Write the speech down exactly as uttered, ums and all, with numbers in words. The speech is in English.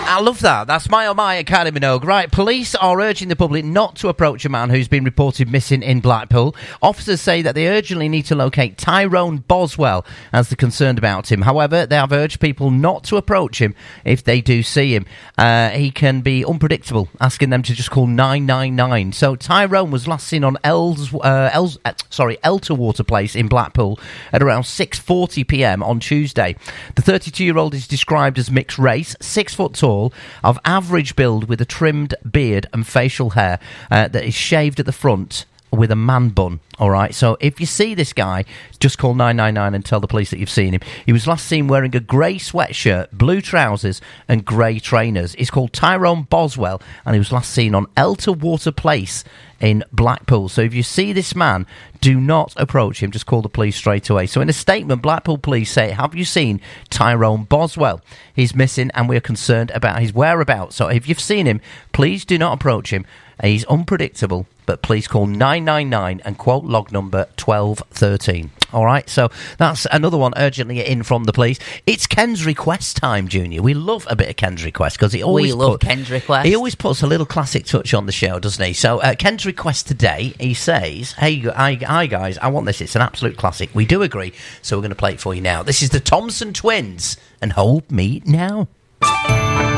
I love that. That's my oh my at Kylie Minogue. Right, police are urging the public not to approach a man who's been reported missing in Blackpool. Officers say that they urgently need to locate Tyrone Boswell as they're concerned about him. However, they have urged people not to approach him if they do see him. Uh, he can be unpredictable, asking them to just call nine nine nine. So Tyrone was last seen on Els, uh, Els, uh, sorry, Elterwater Place in Blackpool at around six forty p m on Tuesday. The thirty-two-year-old is described as mixed race, six foot tall, of average build with a trimmed beard and facial hair uh, that is shaved at the front with a man bun. All right, so if you see this guy, just call nine nine nine and tell the police that you've seen him. He was last seen wearing a grey sweatshirt, blue trousers and grey trainers. He's called Tyrone Boswell and he was last seen on Elterwater Place in Blackpool. So if you see this man, do not approach him, just call the police straight away. So in a statement, Blackpool police say, have you seen Tyrone Boswell? He's missing and we're concerned about his whereabouts. So if you've seen him, please do not approach him. He's unpredictable, but please call nine nine nine and quote log number twelve thirteen. All right, so that's another one urgently in from the police. It's Ken's Request time, Junior. We love a bit of Ken's Request because he always we love put, Ken's Request. He always puts a little classic touch on the show, doesn't he? So uh, Ken's Request today, he says, "Hey, hi, hi guys, I want this. It's an absolute classic." We do agree, so we're going to play it for you now. This is the Thompson Twins and Hold Me Now.